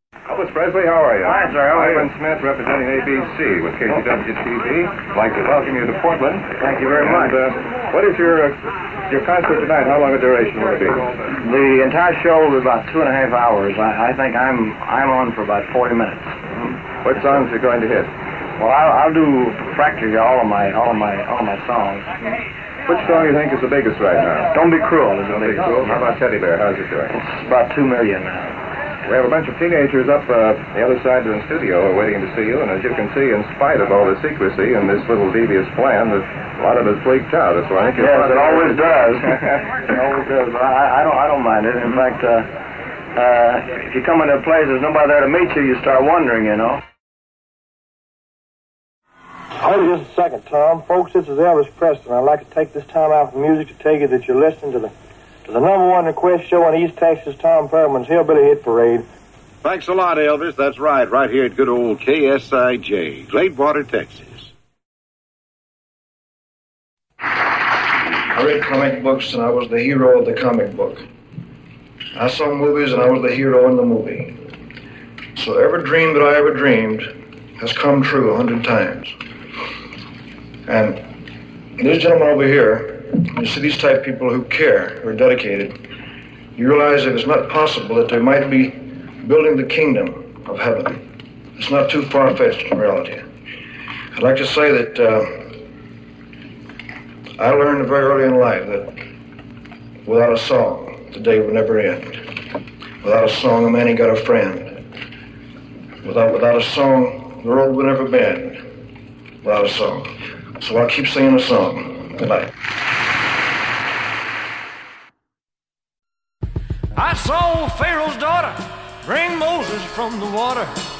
Elvis Presley, how are you? Hi, sir. How are you? Ivan Smith, representing ABC with KCW-TV. I'd like to welcome you to Portland. Thank you very much. What is your concert tonight? How long a duration will it be? The entire show will be about 2.5 hours. I think I'm on for about 40 minutes. What songs are you going to hit? Well, I'll do practically all of my songs. Which song do you think is the biggest right now? Don't Be Cruel is the Don't Be biggest. Cruel. How about Teddy Bear? How's it doing? It's about 2 million now. We have a bunch of teenagers up the other side of the studio waiting to see you, and as you can see, in spite of all the secrecy and this little devious plan, that a lot of it's leaked out. So I think yes, it always does. It always does. But I don't mind it. In fact, if you come into a place, there's nobody there to meet you, you start wondering, you know. Hold just a second, Tom. Folks, this is Elvis Presley. I'd like to take this time out from music to tell you that you're listening to the #1 request show on East Texas, Tom Perlman's Hillbilly Hit Parade. Thanks a lot, Elvis. That's right here at good old KSIJ, Gladewater, Texas. I read comic books, and I was the hero of the comic book. I saw movies, and I was the hero in the movie. So every dream that I ever dreamed has come true 100 times. And this gentleman over here, you see these type of people who care, who are dedicated, you realize that it's not possible that they might be building the kingdom of heaven. It's not too far-fetched in reality. I'd like to say that I learned very early in life that without a song, the day would never end. Without a song, a man ain't got a friend. Without a song, the road would never bend. Without a song. So I'll keep singing a song. Good night. I saw Pharaoh's daughter bring Moses from the water.